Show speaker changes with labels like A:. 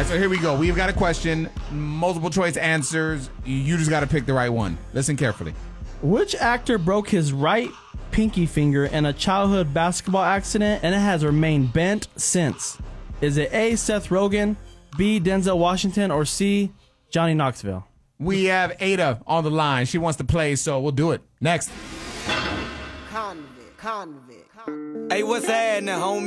A: right, so here we go. We've got a question, multiple choice answers. You just got to pick the right one. Listen carefully.
B: Which actor broke his right pinky finger in a childhood basketball accident and it has remained bent since? Is it A, Seth Rogen, B, Denzel Washington, or C, Johnny Knoxville?
A: We have Ada on the line. She wants to play, so we'll do it. Next.
C: Hey, what's happening, homie?